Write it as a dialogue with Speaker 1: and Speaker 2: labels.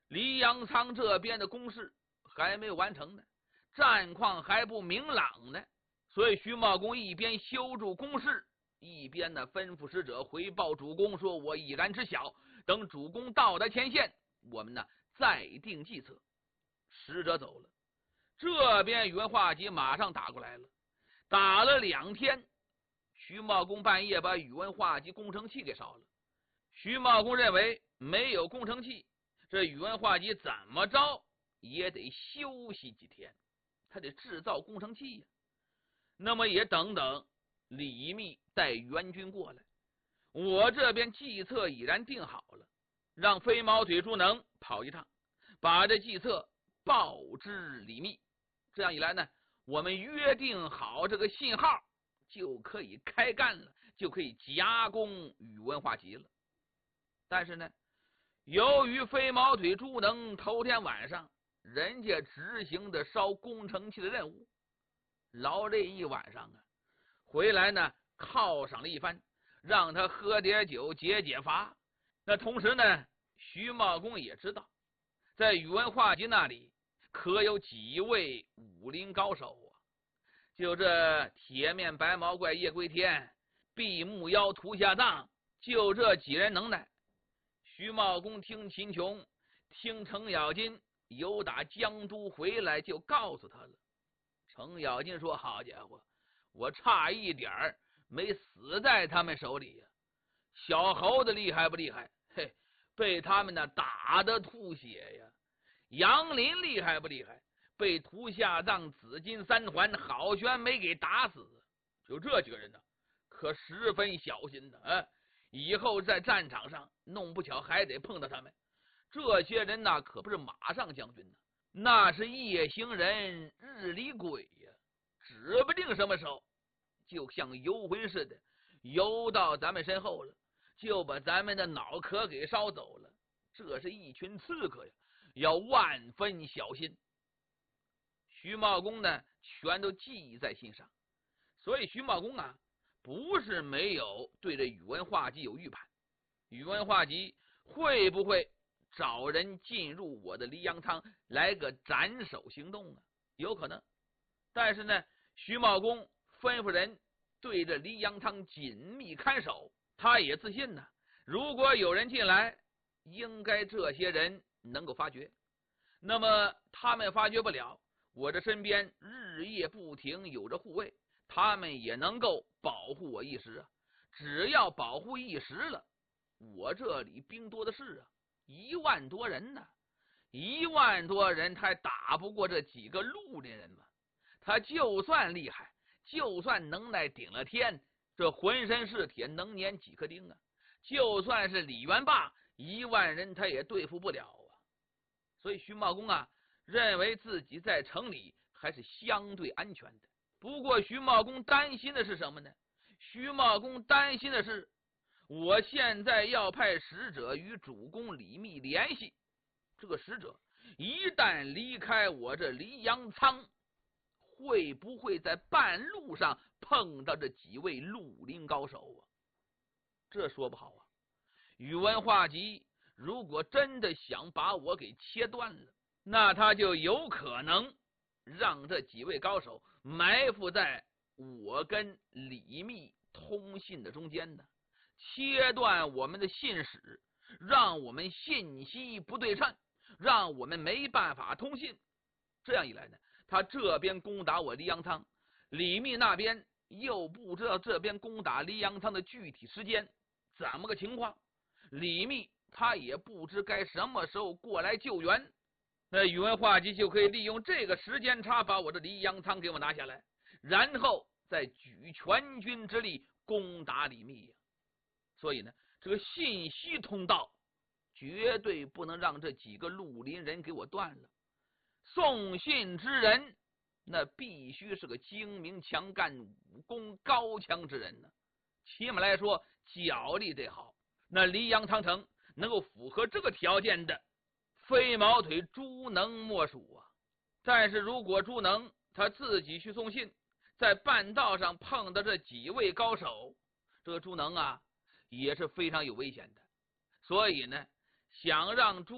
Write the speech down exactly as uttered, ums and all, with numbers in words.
Speaker 1: 黎阳仓这边的攻势还没有完成呢，战况还不明朗呢，所以徐茂公一边修筑工事，一边呢吩咐使者回报主公，说我已然知晓，等主公到达前线，我们呢再定计策。使者走了，这边宇文化及马上打过来了，打了两天，徐茂公半夜把宇文化及攻城器给烧了。徐茂公认为没有攻城器，这宇文化及怎么着也得休息几天，他得制造攻城器呀。那么也等等李密带援军过来，我这边计策已然定好了，让飞毛腿朱能跑一趟，把这计策报知李密。这样一来呢，我们约定好这个信号，就可以开干了，就可以夹攻宇文化及了。但是呢，由于飞毛腿朱能头天晚上人家执行的烧攻城器的任务，劳累一晚上啊，回来呢犒赏了一番，让他喝点酒解解乏。那同时呢，徐茂公也知道，在宇文化及那里可有几位武林高手啊，就这铁面白毛怪叶归天、闭目妖屠下藏，就这几人能耐。徐茂公听秦琼、听程咬金由打江都回来，就告诉他了。程咬金说：好家伙，我差一点儿没死在他们手里呀！小猴子厉害不厉害？嘿，被他们那打得吐血呀！杨林厉害不厉害？被屠下葬紫金三环郝玄梅给打死。就这几个人呢，可十分小心的啊！以后在战场上弄不巧还得碰到他们。这些人呢，可不是马上将军呢，那是夜行人、日里鬼呀，指不定什么时候就像游魂似的游到咱们身后了，就把咱们的脑壳给烧走了。这是一群刺客呀，要万分小心。徐茂公呢，全都记在心上。所以徐茂公啊，不是没有对这宇文化及有预判。宇文化及会不会找人进入我的黎阳仓来个斩首行动啊？有可能。但是呢，徐茂公吩咐人对着黎阳仓紧密看守，他也自信呢，如果有人进来，应该这些人能够发觉。那么他们发觉不了，我这身边日夜不停有着护卫，他们也能够保护我一时啊。只要保护一时了，我这里兵多的是啊，一万多人呢，一万多人他还打不过这几个绿林人嘛。他就算厉害，就算能耐顶了天，这浑身是铁，能粘几颗钉啊？就算是李元霸，一万人他也对付不了啊。所以徐茂公啊，认为自己在城里还是相对安全的。不过徐茂公担心的是什么呢？徐茂公担心的是，我现在要派使者与主公李密联系，这个使者一旦离开我这黎阳仓，会不会在半路上碰到这几位绿林高手啊？这说不好啊。宇文化及如果真的想把我给切断了，那他就有可能让这几位高手埋伏在我跟李密通信的中间呢，切断我们的信使，让我们信息不对称，让我们没办法通信。这样一来呢，他这边攻打我黎阳仓，李密那边又不知道这边攻打黎阳仓的具体时间怎么个情况，李密他也不知该什么时候过来救援。那宇文化及就可以利用这个时间差把我的黎阳仓给我拿下来，然后再举全军之力攻打李密呀。所以呢，这个信息通道绝对不能让这几个绿林人给我断了。送信之人那必须是个精明强干、武功高强之人呢，起码来说脚力得好。那黎阳仓城能够符合这个条件的，飞毛腿朱能莫属啊。但是如果朱能他自己去送信，在半道上碰到这几位高手，这个朱能啊也是非常有危险的。所以呢，想让朱